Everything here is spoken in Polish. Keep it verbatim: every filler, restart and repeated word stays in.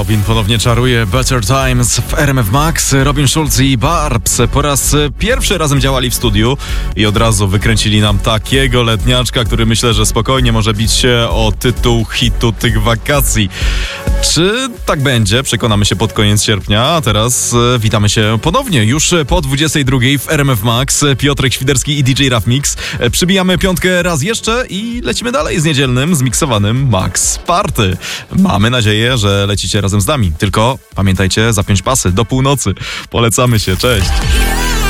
Robin ponownie czaruje. Better Times w R M F Max. Robin Schulz i Barbs po raz pierwszy razem działali w studiu i od razu wykręcili nam takiego letniaczka, który myślę, że spokojnie może bić się o tytuł hitu tych wakacji. Czy tak będzie? Przekonamy się pod koniec sierpnia, a teraz e, witamy się ponownie już po dwudziestej drugiej w R M F Max. Piotrek Świderski i D J Raf Mix. E, przybijamy piątkę raz jeszcze i lecimy dalej z niedzielnym, zmiksowanym Max Party. Mamy nadzieję, że lecicie razem z nami. Tylko pamiętajcie, zapiąć pasy do północy. Polecamy się, cześć!